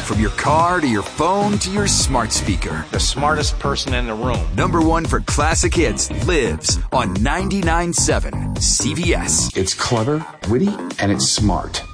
From your car to your phone to your smart speaker. The smartest person in the room. Number one for classic hits lives on 99.7 CBS. It's clever, witty, and it's smart.